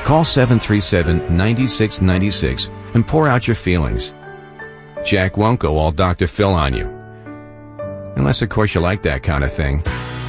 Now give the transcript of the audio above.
Call 737-9696 and pour out your feelings. Jack won't go all Dr. Phil on you. Unless, of course, you like that kind of thing.